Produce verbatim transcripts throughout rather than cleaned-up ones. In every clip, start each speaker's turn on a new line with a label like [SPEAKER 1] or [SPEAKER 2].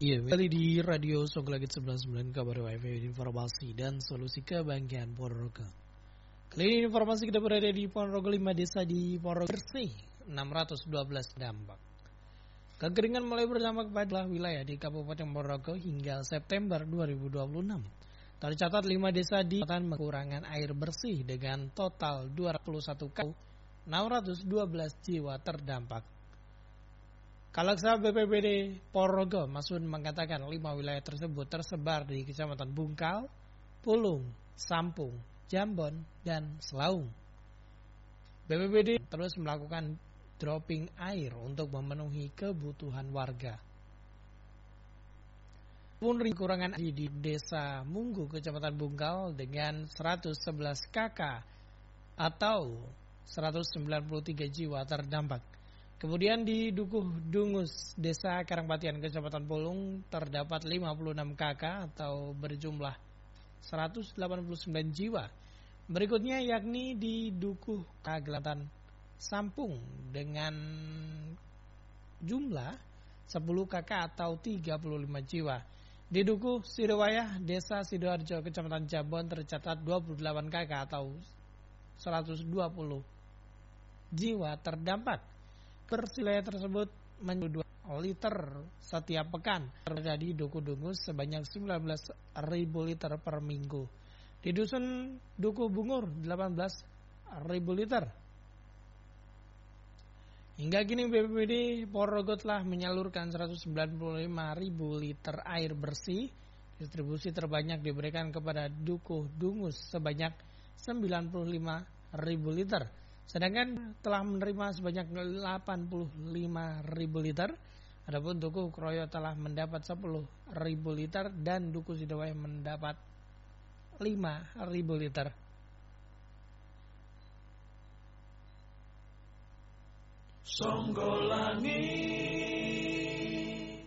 [SPEAKER 1] Iya, kembali di Radio Songgolangit sembilan puluh sembilan kabar W F M informasi dan solusi kebanggaan Ponorogo. Kali ini informasi kita berada di Ponorogo, lima desa di Ponorogo bersih, enam ratus dua belas dampak. Kekeringan mulai berdampak pada wilayah di Kabupaten Ponorogo hingga September dua ribu dua puluh enam. Tercatat lima desa di kecamatan kekurangan air bersih dengan total dua ratus satu kaum, enam ratus dua belas jiwa terdampak. Kalaksa B P B D Ponorogo Masun mengatakan lima wilayah tersebut tersebar di Kecamatan Bungkal, Pulung, Sampung, Jambon, dan Selaung. B P B D terus melakukan dropping air untuk memenuhi kebutuhan warga. Pun kekurangan air di Desa Munggu, Kecamatan Bungkal dengan seratus sebelas kakak atau seratus sembilan puluh tiga jiwa terdampak. Kemudian di Dukuh Dungus, Desa Karangpatian, Kecamatan Pulung terdapat lima puluh enam kakak atau berjumlah seratus delapan puluh sembilan jiwa. Berikutnya yakni di Dukuh Kagelatan Sampung dengan jumlah sepuluh kakak atau tiga puluh lima jiwa. Di Dukuh Sidowayah, Desa Sidoarjo, Kecamatan Jambon tercatat dua puluh delapan kakak atau seratus dua puluh jiwa terdampak. Wilayah tersebut menjual dua liter setiap pekan. Terjadi Dukuh Dungus sebanyak sembilan belas ribu liter per minggu. Di Dusun Dukuh Bungur delapan belas ribu liter. Hingga kini B P B D Ponorogo telah menyalurkan seratus sembilan puluh lima ribu liter air bersih. Distribusi terbanyak diberikan kepada Dukuh Dungus sebanyak sembilan puluh lima ribu liter. Sedangkan telah menerima sebanyak delapan puluh lima ribu liter. Adapun Dukuh Kroyo telah mendapat sepuluh ribu liter dan Dukuh Sidowayah mendapat lima ribu liter. Songgolangit.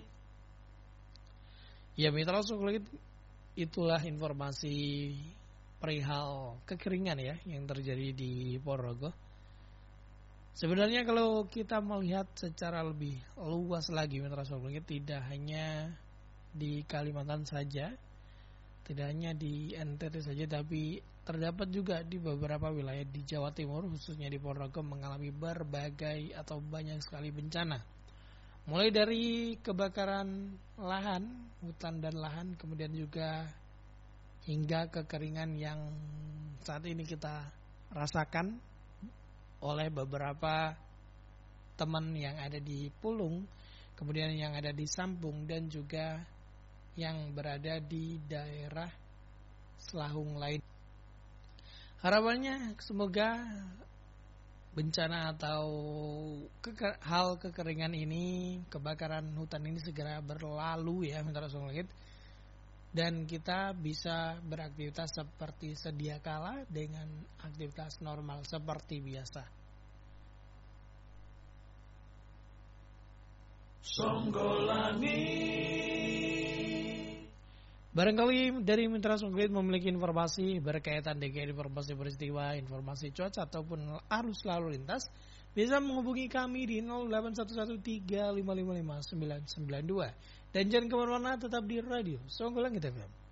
[SPEAKER 1] Ya, mitra Songgolangit, itulah informasi perihal kekeringan ya yang terjadi di Ponorogo. Sebenarnya kalau kita melihat secara lebih luas lagi, mitra Songgolangit, tidak hanya di Kalimantan saja, tidak hanya di N T T saja, tapi terdapat juga di beberapa wilayah di Jawa Timur, khususnya di Ponorogo, mengalami berbagai atau banyak sekali bencana. Mulai dari kebakaran lahan, hutan dan lahan, kemudian juga hingga kekeringan yang saat ini kita rasakan oleh beberapa teman yang ada di Pulung, kemudian yang ada di Sampung, dan juga yang berada di daerah Selahung lain. Harapannya semoga bencana atau keker, hal kekeringan ini, kebakaran hutan ini segera berlalu ya, mitra Songgolangit, dan kita bisa beraktivitas seperti sedia kala dengan aktivitas normal seperti biasa. Songgolangit. Barangkali dari mitra Songgolangit memiliki informasi berkaitan dengan informasi peristiwa, informasi cuaca ataupun arus lalu lintas, bisa menghubungi kami di nol delapan satu satu tiga lima lima lima sembilan sembilan dua. Dan jangan kemana-mana, tetap di Radio Songgolangit F M.